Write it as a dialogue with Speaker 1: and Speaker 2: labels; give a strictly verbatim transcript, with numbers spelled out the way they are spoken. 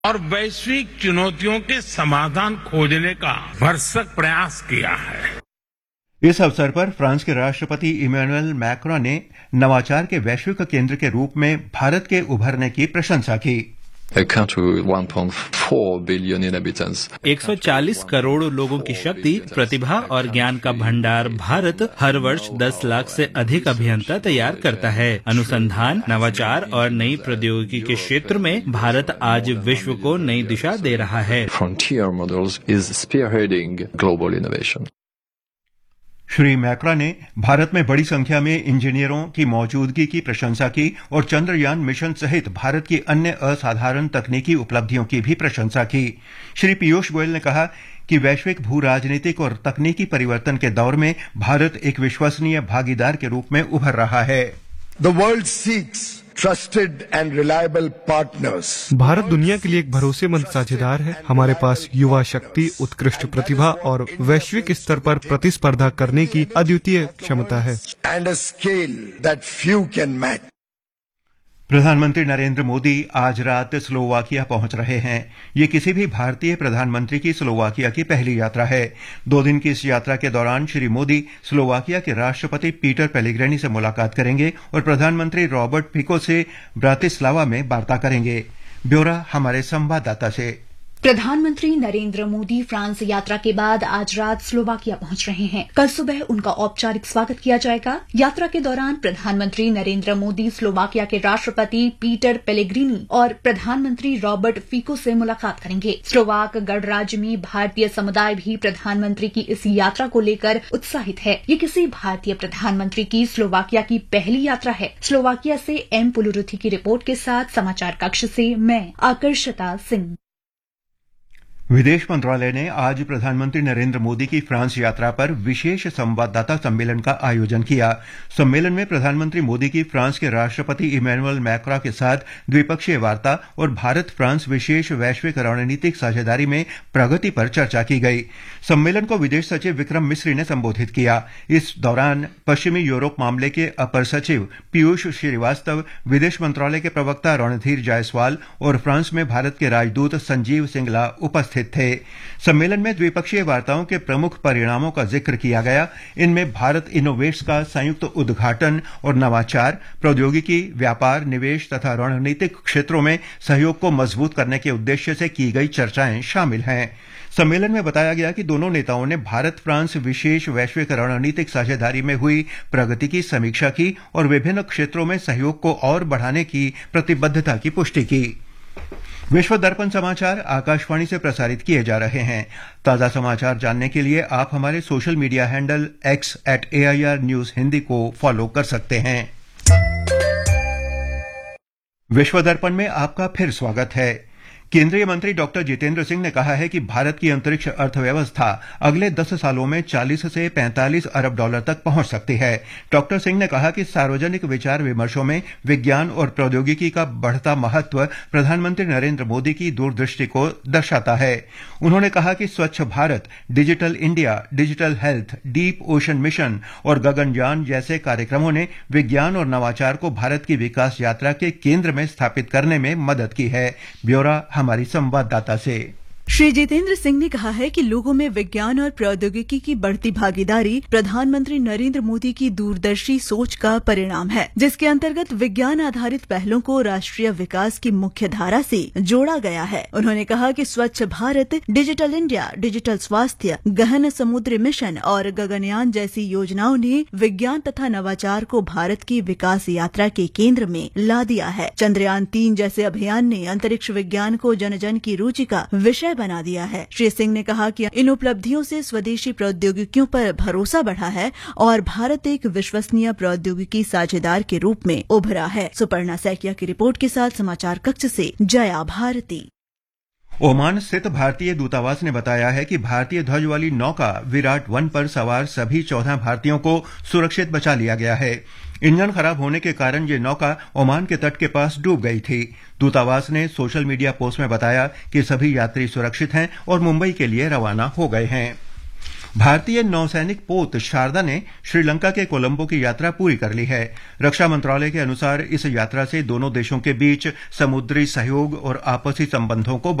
Speaker 1: और वैश्विक चुनौतियों के समाधान खोजने का भरसक प्रयास किया है।
Speaker 2: इस अवसर पर फ्रांस के राष्ट्रपति इमैनुअल मैक्रों ने नवाचार के वैश्विक केंद्र के रूप में भारत के उभरने की प्रशंसा की।
Speaker 3: A country with one point four billion inhabitants.
Speaker 4: एक सौ चालीस करोड़ लोगों की शक्ति, प्रतिभा और ज्ञान का भंडार भारत हर वर्ष दस लाख से अधिक अभियंता तैयार करता है। अनुसंधान, नवाचार और नई प्रौद्योगिकी के क्षेत्र में भारत आज विश्व को नई दिशा दे रहा है।
Speaker 3: Frontier Models is spearheading global innovation.
Speaker 2: Shri Macron ने भारत में बड़ी संख्या में इंजीनियरों की मौजूदगी की प्रशंसा की और चंद्रयान मिशन सहित भारत की अन्य असाधारण तकनीकी उपलब्धियों की भी प्रशंसा की। श्री पीयूष गोयल ने कहा कि वैश्विक भू राजनीतिक और तकनीकी परिवर्तन के दौर में भारत एक विश्वसनीय भागीदार के रूप में उभर रहा है।
Speaker 5: The world seeks trusted and reliable partners.
Speaker 6: Bharat दुनिया के लिए एक भरोसेमंद साझेदार है। हमारे पास युवा शक्ति, उत्कृष्ट प्रतिभा और वैश्विक स्तर पर प्रतिस्पर्धा करने की अद्वितीय क्षमता है।
Speaker 5: And a scale that few can match.
Speaker 2: प्रधानमंत्री नरेंद्र मोदी आज रात स्लोवाकिया पहुंच रहे हैं। ये किसी भी भारतीय प्रधानमंत्री की स्लोवाकिया की पहली यात्रा है। दो दिन की इस यात्रा के दौरान श्री मोदी स्लोवाकिया के राष्ट्रपति पीटर पेलेग्रिनी से मुलाकात करेंगे और प्रधानमंत्री रॉबर्ट फिको से ब्रातिस्लावा में वार्ता करेंगे। ब्यौरा हमारे संवाददाता से।
Speaker 7: प्रधानमंत्री नरेंद्र मोदी फ्रांस यात्रा के बाद आज रात स्लोवाकिया पहुंच रहे हैं। कल सुबह उनका औपचारिक स्वागत किया जाएगा। यात्रा के दौरान प्रधानमंत्री नरेंद्र मोदी स्लोवाकिया के राष्ट्रपति पीटर पेलेग्रिनी और प्रधानमंत्री रॉबर्ट फिको से मुलाकात करेंगे। स्लोवाक गणराज्य में भारतीय समुदाय भी प्रधानमंत्री की इस यात्रा को लेकर उत्साहित है। ये किसी भारतीय प्रधानमंत्री की स्लोवाकिया की पहली यात्रा है। स्लोवाकिया से एम पुलुरुथी की रिपोर्ट के साथ समाचार कक्ष से मैं आकर्षता सिंह।
Speaker 2: विदेश मंत्रालय ने आज प्रधानमंत्री नरेंद्र मोदी की फ्रांस यात्रा पर विशेष संवाददाता सम्मेलन का आयोजन किया। सम्मेलन में प्रधानमंत्री मोदी की फ्रांस के राष्ट्रपति इमैनुअल मैक्रों के साथ द्विपक्षीय वार्ता और भारत फ्रांस विशेष वैश्विक रणनीतिक साझेदारी में प्रगति पर चर्चा की गई। सम्मेलन को विदेश सचिव विक्रम मिस्री ने संबोधित किया। इस दौरान पश्चिमी यूरोप मामले के अपर सचिव पीयूष श्रीवास्तव, विदेश मंत्रालय के प्रवक्ता रणधीर जायसवाल और फ्रांस में भारत के राजदूत संजीव सिंगला उपस्थित थे। सम्मेलन में द्विपक्षीय वार्ताओं के प्रमुख परिणामों का जिक्र किया गया। इनमें भारत इनोवेट्स का संयुक्त उद्घाटन और नवाचार, प्रौद्योगिकी, व्यापार, निवेश तथा रणनीतिक क्षेत्रों में सहयोग को मजबूत करने के उद्देश्य से की गई चर्चाएं शामिल हैं। सम्मेलन में बताया गया कि दोनों नेताओं ने भारत फ्रांस विशेष वैश्विक रणनीतिक साझेदारी में हुई प्रगति की समीक्षा की और विभिन्न क्षेत्रों में सहयोग को और बढ़ाने की प्रतिबद्धता की पुष्टि की। विश्व दर्पण समाचार आकाशवाणी से प्रसारित किए जा रहे हैं। ताजा समाचार जानने के लिए आप हमारे social media handle x eight AIR news Hindi को फॉलो कर सकते हैं। विश्व दर्पण में आपका फिर स्वागत है। केंद्रीय मंत्री डॉक्टर जितेंद्र सिंह ने कहा है कि भारत की अंतरिक्ष अर्थव्यवस्था अगले दस सालों में चालीस से पैंतालीस अरब डॉलर तक पहुंच सकती है। डॉक्टर सिंह ने कहा कि सार्वजनिक विचार विमर्शों में विज्ञान और प्रौद्योगिकी का बढ़ता महत्व प्रधानमंत्री नरेंद्र मोदी की दूरदृष्टि को दर्शाता है। उन्होंने कहा कि स्वच्छ Bharat, digital India, digital health, deep ocean mission और गगनयान जैसे कार्यक्रमों ने विज्ञान और नवाचार को भारत की विकास यात्रा के केंद्र में स्थापित करने में मदद की है। ब्यौरा हमारी संवाददाता से।
Speaker 8: श्री जितेंद्र सिंह ने कहा है कि लोगों में विज्ञान और प्रौद्योगिकी की बढ़ती भागीदारी प्रधानमंत्री नरेंद्र मोदी की दूरदर्शी सोच का परिणाम है, जिसके अंतर्गत विज्ञान आधारित पहलों को राष्ट्रीय विकास की मुख्य धारा से जोड़ा गया है। उन्होंने कहा कि स्वच्छ भारत, डिजिटल इंडिया, डिजिटल स्वास्थ्य, गहन समुद्री मिशन और गगनयान जैसी योजनाओं ने विज्ञान तथा नवाचार को भारत की विकास यात्रा के केंद्र में ला दिया है। चंद्रयान तीन जैसे अभियान ने अंतरिक्ष विज्ञान को जन जन की रुचि का विषय बना दिया है। श्री सिंह ने कहा कि इन उपलब्धियों से स्वदेशी प्रौद्योगिकियों पर भरोसा बढ़ा है और भारत एक विश्वसनीय प्रौद्योगिकी साझेदार के रूप में उभरा है। सुपर्णा सैकिया की रिपोर्ट के साथ समाचार कक्ष से जया भारती।
Speaker 2: ओमान स्थित भारतीय दूतावास ने बताया है कि भारतीय ध्वज वाली नौका विराट वन पर सवार सभी चौदह भारतीयों को सुरक्षित बचा लिया गया है। इंजन खराब होने के कारण ये नौका ओमान के तट के पास डूब गई थी। दूतावास ने सोशल मीडिया पोस्ट में बताया कि सभी यात्री सुरक्षित हैं और मुंबई के लिए रवाना हो गए हैं। भारतीय नौसैनिक पोत शारदा ने श्रीलंका के कोलंबो की यात्रा पूरी कर ली है। रक्षा मंत्रालय के अनुसार इस यात्रा से दोनों देशों के बीच समुद्री सहयोग और आपसी संबंधों को